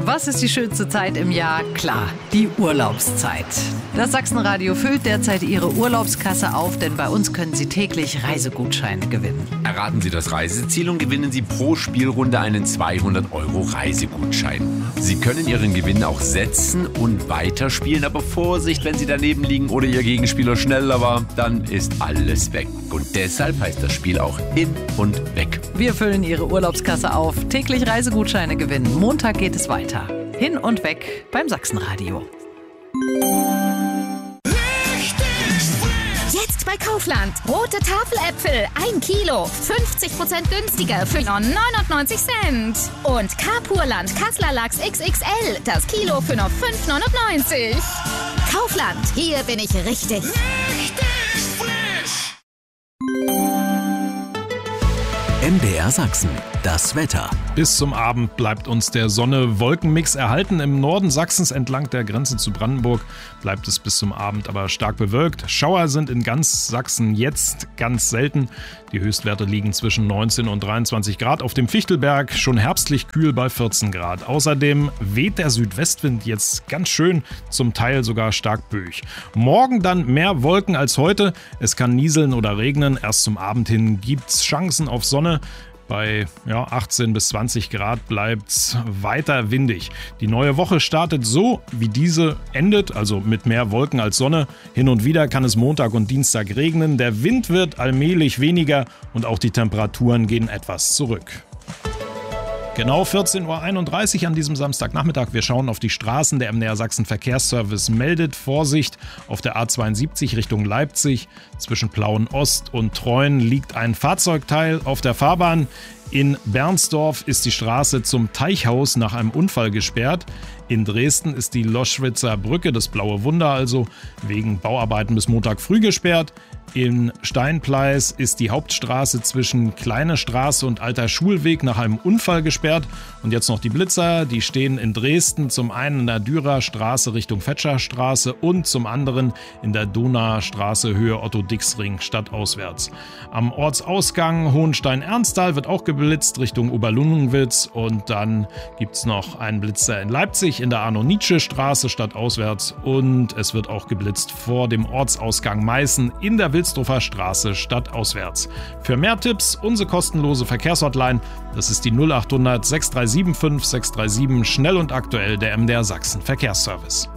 Was ist die schönste Zeit im Jahr? Klar, die Urlaubszeit. Das Sachsenradio füllt derzeit Ihre Urlaubskasse auf, denn bei uns können Sie täglich Reisegutscheine gewinnen. Erraten Sie das Reiseziel und gewinnen Sie pro Spielrunde einen 200 € Reisegutschein. Sie können Ihren Gewinn auch setzen und weiterspielen, aber Vorsicht, wenn Sie daneben liegen oder Ihr Gegenspieler schneller war, dann ist alles weg. Und deshalb heißt das Spiel auch hin und weg. Wir füllen Ihre Urlaubskasse auf, täglich Reisegutscheine gewinnen. Montag geht es weiter. Hin und weg beim Sachsenradio. Jetzt bei Kaufland. Rote Tafeläpfel, 1 Kilo. 50% günstiger für nur 99 Cent. Und Carpurland Kassler Lachs XXL. Das Kilo für nur 5,99. Kaufland, hier bin ich richtig. MDR Sachsen, das Wetter. Bis zum Abend bleibt uns der Sonne-Wolken-Mix erhalten. Im Norden Sachsens entlang der Grenze zu Brandenburg bleibt es bis zum Abend aber stark bewölkt. Schauer sind in ganz Sachsen jetzt ganz selten. Die Höchstwerte liegen zwischen 19 und 23 Grad. Auf dem Fichtelberg schon herbstlich kühl bei 14 Grad. Außerdem weht der Südwestwind jetzt ganz schön, zum Teil sogar stark böig. Morgen dann mehr Wolken als heute. Es kann nieseln oder regnen. Erst zum Abend hin gibt's Chancen auf Sonne. Bei 18 bis 20 Grad bleibt's weiter windig. Die neue Woche startet so, wie diese endet, also mit mehr Wolken als Sonne. Hin und wieder kann es Montag und Dienstag regnen. Der Wind wird allmählich weniger und auch die Temperaturen gehen etwas zurück. Genau 14.31 Uhr an diesem Samstagnachmittag. Wir schauen auf die Straßen. Der MDR Sachsen Verkehrsservice meldet Vorsicht auf der A72 Richtung Leipzig. Zwischen Plauen-Ost und Treuen liegt ein Fahrzeugteil auf der Fahrbahn. In Bernsdorf ist die Straße zum Teichhaus nach einem Unfall gesperrt. In Dresden ist die Loschwitzer Brücke, das Blaue Wunder also, wegen Bauarbeiten bis Montag früh gesperrt. In Steinpleis ist die Hauptstraße zwischen Kleine Straße und Alter Schulweg nach einem Unfall gesperrt. Und jetzt noch die Blitzer, die stehen in Dresden zum einen in der Dürer Straße Richtung Fetscherstraße und zum anderen in der Donaustraße Höhe Otto-Dix-Ring stadtauswärts. Am Ortsausgang Hohenstein-Ernsthal wird auch geblitzt Richtung Oberlungenwitz und dann gibt es noch einen Blitzer in Leipzig in der Arno-Nietzsche-Straße stadtauswärts und es wird auch geblitzt vor dem Ortsausgang Meißen in der Wilsdorfer Straße stadtauswärts. Für mehr Tipps unsere kostenlose Verkehrshotline, das ist die 0800 6375 637, schnell und aktuell der MDR Sachsen Verkehrsservice.